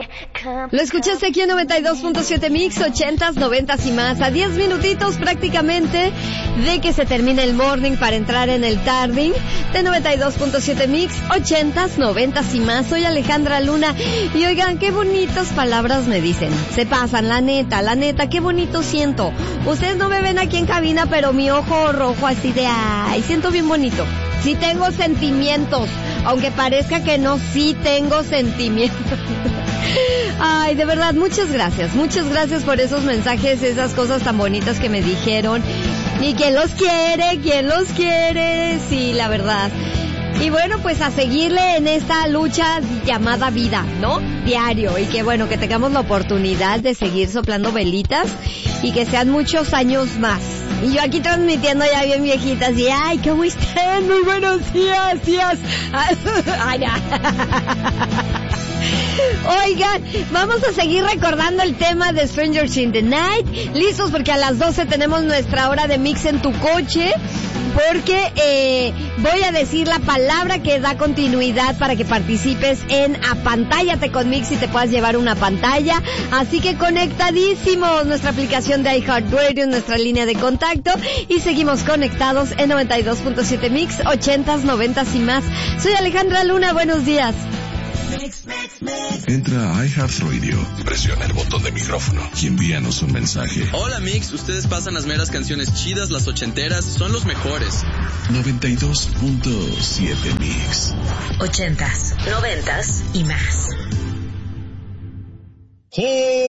Lo escuchaste aquí en 92.7 Mix, 80s, 90s y más. A 10 minutitos prácticamente de que se termine el morning para entrar en el tarding de 92.7 Mix, 80s, 90s y más. Soy Alejandra Luna y oigan, qué bonitas palabras me dicen. Se pasan, la neta, qué bonito siento. Ustedes no me ven aquí en cabina, pero mi ojo rojo así de ay, siento bien bonito. Sí tengo sentimientos, aunque parezca que no, sí tengo sentimientos. Ay, de verdad, muchas gracias por esos mensajes, esas cosas tan bonitas que me dijeron. Y quién los quiere, sí, la verdad. Y bueno, pues a seguirle en esta lucha llamada vida, ¿no? Diario. Y que bueno, que tengamos la oportunidad de seguir soplando velitas y que sean muchos años más. Y yo aquí transmitiendo ya bien viejitas y ay, ¿cómo están? Muy buenos días. Ay, ya. Oigan, vamos a seguir recordando el tema de Strangers in the Night. Listos porque a las 12 tenemos nuestra hora de mix en tu coche. Porque voy a decir la palabra que da continuidad para que participes en Apantállate con Mix y te puedas llevar una pantalla. Así que conectadísimos, nuestra aplicación de iHeartRadio, nuestra línea de contacto. Y seguimos conectados en 92.7 Mix, 80s, 90s y más. Soy Alejandra Luna, buenos días. Entra a iHeartRadio, presiona el botón de micrófono y envíanos un mensaje. Hola Mix, ustedes pasan las meras canciones chidas, las ochenteras, son los mejores. 92.7 Mix. 80s, 90s y más. ¡Hey!